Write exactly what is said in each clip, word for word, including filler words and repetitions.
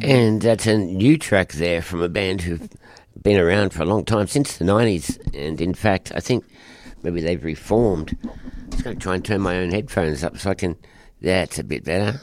And that's a new track there from a band who've been around for a long time, since the nineties. And in fact, I think maybe they've reformed. I'm just going to try and turn my own headphones up so I can... That's a bit better.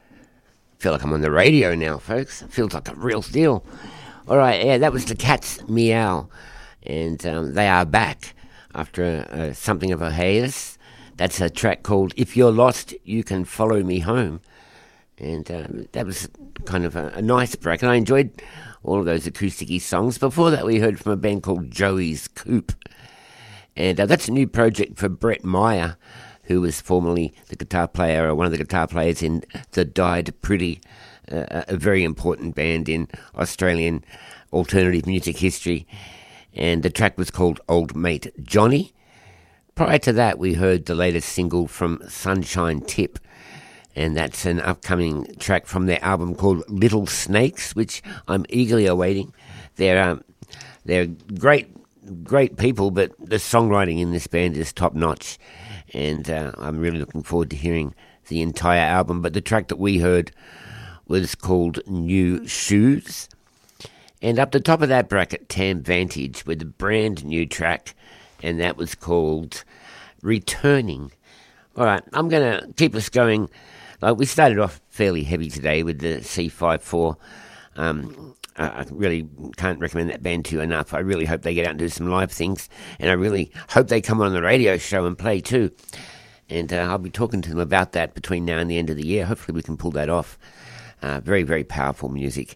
I feel like I'm on the radio now, folks. It feels like a real deal. All right, yeah, that was the Cats Meow. And um, they are back after a, a, something of a hiatus. That's a track called If You're Lost, You Can Follow Me Home. And uh, that was kind of a, a nice break. And I enjoyed all of those acoustic-y songs. Before that, we heard from a band called Joey's Coop. And uh, that's a new project for Brett Meyer, who was formerly the guitar player, or one of the guitar players in The Died Pretty, uh, a very important band in Australian alternative music history. And the track was called Old Mate Johnny. Prior to that, we heard the latest single from Sunshine Tip, and that's an upcoming track from their album called Little Snakes, which I'm eagerly awaiting. They're um, they're great, great people, but the songwriting in this band is top notch, and uh, I'm really looking forward to hearing the entire album. But the track that we heard was called New Shoes, and up the top of that bracket, Tam Vantage with a brand new track, and that was called Returning. All right, I'm going to keep us going. Uh, we started off fairly heavy today with the C fifty-four. Um, I really can't recommend that band to you enough. I really hope they get out and do some live things, and I really hope they come on the radio show and play too. And uh, I'll be talking to them about that between now and the end of the year. Hopefully we can pull that off. Uh, very, very powerful music.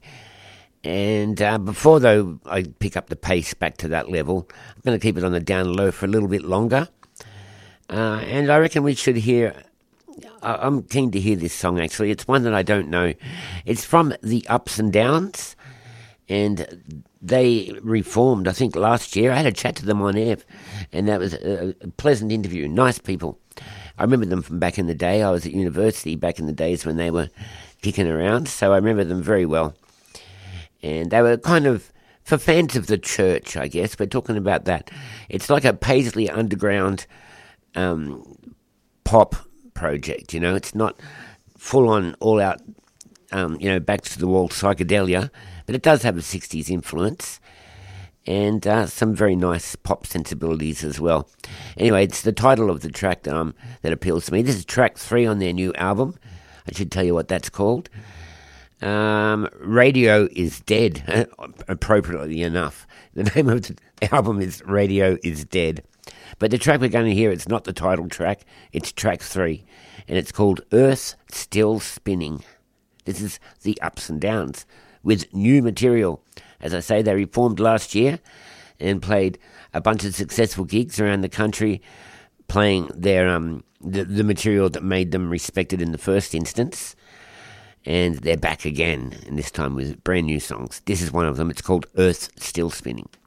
And uh, before, though, I pick up the pace back to that level, I'm going to keep it on the down low for a little bit longer. Uh, and I reckon we should hear... I'm keen to hear this song, actually. It's one that I don't know. It's from The Ups and Downs, and they reformed, I think, last year. I had a chat to them on air, and that was a pleasant interview. Nice people. I remember them from back in the day. I was at university back in the days when they were kicking around, so I remember them very well. And they were kind of, for fans of the church, I guess, we're talking about that. It's like a Paisley Underground um, pop project, you know. It's not full-on, all-out, um, you know, back-to-the-wall psychedelia, but it does have a sixties influence and uh, some very nice pop sensibilities as well. Anyway, it's the title of the track that, um, that appeals to me. This is track three on their new album. I should tell you what that's called. Um, Radio is Dead, appropriately enough. The name of the album is Radio is Dead. But the track we're going to hear, it's not the title track, it's track three, and it's called Earth Still Spinning. This is The Ups and Downs with new material. As I say, they reformed last year and played a bunch of successful gigs around the country, playing their um the, the material that made them respected in the first instance. And they're back again, and this time with brand new songs. This is one of them. It's called Earth Still Spinning.